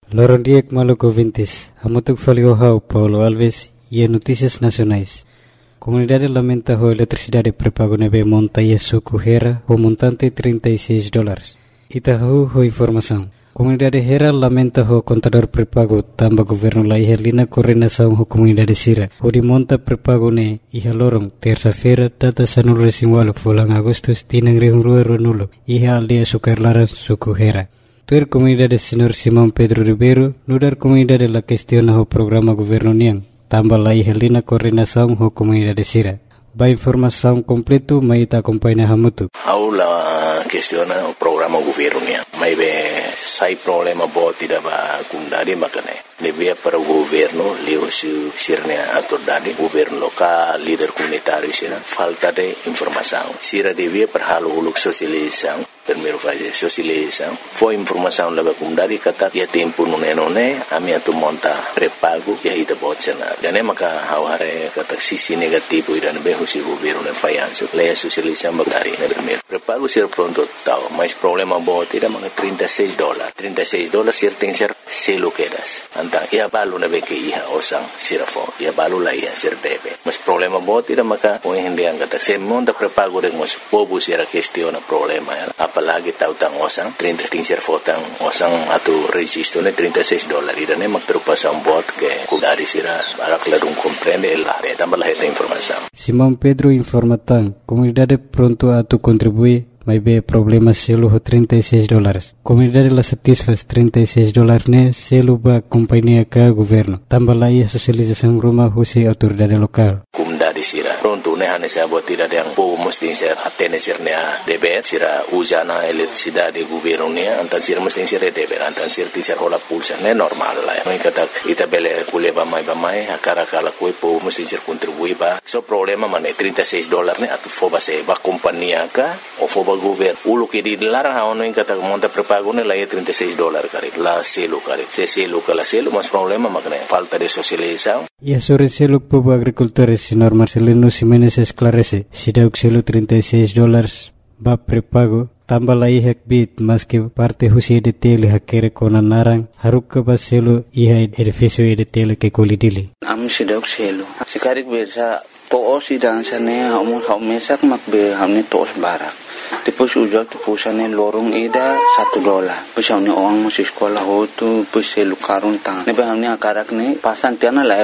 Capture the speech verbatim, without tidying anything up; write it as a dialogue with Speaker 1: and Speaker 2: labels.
Speaker 1: Lorong Diek Maluku Vintis, Hamutuk Folio Paulo Alves e Notícias Nacionais. Comunidade lamenta a eletricidade pré-pago nebe monta e suco Hera o montante trinta e seis dólares. Itahu ho informação. Comunidade Hera lamenta o contador pré-pago tamba governo la ihalina coordenação ho comunidade Sira. O de monta pré-pago ne iha lorong terça-feira data sanul resingualo fulang Agustus tinang rihung rua nulo iha aldea sukarlaran suco Hera. Tuer comunidade senhor Simão Pedro Ribeiro nudar comunidade la questiona o programa governo niang tambah la ihalina coordenação ho comunidade Sira. Ba informação completo mai ta acompanha hamutu.
Speaker 2: Aula questiona o programa governo niang. Mai be sai problema bo tidak ba kundari makane. Lebih para governo leo su sirnya atur dari governo lokal líder comunitário sira falta de informação. Sira devia per halu uluk sosialização. Primeiro fazer socialização. Foi informação lá kundari kata ya tempo nune nune ami atu monta pré-pago ya ida botcena. Dan maka haware kata sisi negativo idan be husi governo ne fayanso. Leia socialização bagari ne primeiro. Pré-pago sira pronto tau, mas problema bo tidak maka trinta e seis dólares. trinta e seis dólares sira tem ser selo quedas. Antang ia balu na be ke iha osang sira fo. Ia balu la ia sir debe. Mas problema bo tidak maka o hindi ang kata se monta pré-pago de mas povo sira questiona problema ya. Apalagi tahu tang osang trinta tingser fotang osang atau registro ne trinta e seis dólares dan emak preocupação bot que kudari sira para clarung compreende la de tambah esta informação.
Speaker 1: Simão Pedro informa tang comunidade pronto a tu contribuir mas be problema selo ho trinta e seis dólares. Comunidade la satisfaz trinta e seis dólares ne selo ba companhia ka governo. Tambah la ia socialização rumah husi autoridade lokal.
Speaker 2: Dari sira pronto ne hane sa bot tidak yang po mesti ser atene sirnya deber sira usana eletricidade governo ne antan sira mesti ser deber antan sir ti ser hola pulsa ne normal la mai kata ita bele kuleba mai ba mai akara kala ko po mesti ser contribui ba so problema mane trinta e seis dólares ne atu foba se ba companhia ka o foba governo ulo ke di larang ha ono kata monta pré-pago ne la trinta e seis dólares kare la selo kare se selo kala selo mas problema makne falta de socialização
Speaker 1: e sobre selo povo agricultores sinor Marcelino Jiménez esclarece, si dauk selo trinta e seis dólares ba pré-pago, tambah la ihak bit mas que parte husi de tele hakere kona narang, haruk ka ba selo iha edificio de tele ke kolidili.
Speaker 3: Am si dauk selo. Sekarik bersa to'o si dansane hamu haumesak makbe hamne to'os barak. Tipos ujak tipusane lorong ida satu dolar. Pus hamne orang masih sekolah ho tu pus selo karun tang. Nebe hamne akarak ne pasan tiana la